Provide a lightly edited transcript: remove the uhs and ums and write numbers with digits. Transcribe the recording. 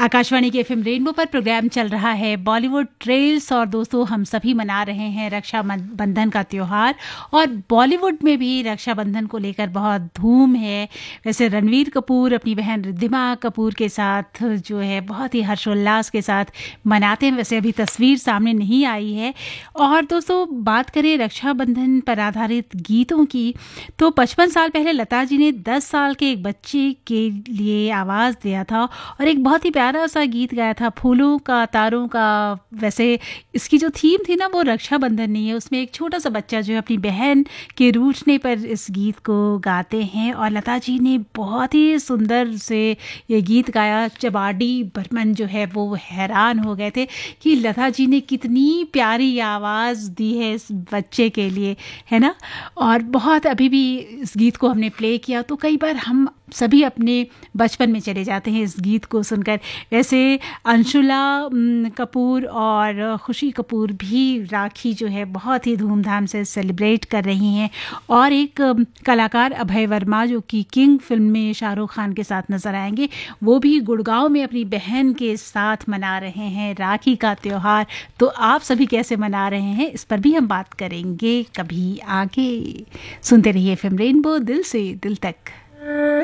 आकाशवाणी के FM rainbow पर programme चल रहा है बॉलीवुड ट्रेल्स। और दोस्तों, हम सभी मना रहे हैं रक्षाबंधन का त्यौहार, और बॉलीवुड में भी रक्षाबंधन को लेकर बहुत धूम है। वैसे रणवीर कपूर अपनी बहन रिद्धिमा कपूर के साथ जो है बहुत ही हर्षोल्लास के साथ मनाते हैं। वैसे अभी तस्वीर सामने नहीं आई है। और दोस्तों, बात करें रक्षाबंधन पर आधारित गीतों की, तो 55 साल पहले लता जी ने 10 साल के एक बच्चे के लिए आवाज़ दिया था और एक बहुत ही प्यारा सा गीत गाया था, फूलों का तारों का। वैसे इसकी जो थीम थी ना, वो रक्षाबंधन नहीं है, उसमें एक छोटा सा बच्चा जो है अपनी बहन के रूठने पर इस गीत को गाते हैं। और लता जी ने बहुत ही सुंदर से ये गीत गाया। चबाडी बर्मन जो है वो हैरान हो गए थे कि लता जी ने कितनी प्यारी आवाज़ दी है इस बच्चे के लिए, है ना। और बहुत अभी भी इस गीत को हमने प्ले किया तो कई बार हम सभी अपने बचपन में चले जाते हैं इस गीत को सुनकर। वैसे अंशुला कपूर और खुशी कपूर भी राखी जो है बहुत ही धूमधाम से सेलिब्रेट कर रही हैं। और एक कलाकार अभय वर्मा जो कि किंग फिल्म में शाहरुख खान के साथ नजर आएंगे, वो भी गुड़गांव में अपनी बहन के साथ मना रहे हैं राखी का त्यौहार। तो आप सभी कैसे मना रहे हैं, इस पर भी हम बात करेंगे कभी आगे। सुनते रहिए एफएम रेनबो, दिल से दिल तक।